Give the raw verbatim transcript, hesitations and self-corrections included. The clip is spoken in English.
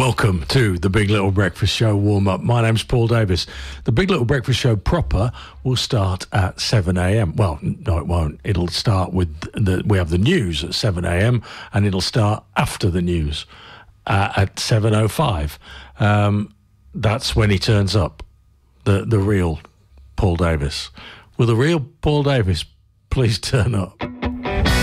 Welcome to the Big Little Breakfast Show warm-up. My name's Paul Davis. The Big Little Breakfast Show proper will start at seven a.m. Well, no, it won't. It'll start with the... We have the news at seven a.m. and it'll start after the news uh, at seven oh five. Um, that's when he turns up, the, the real Paul Davis. Will the real Paul Davis please turn up?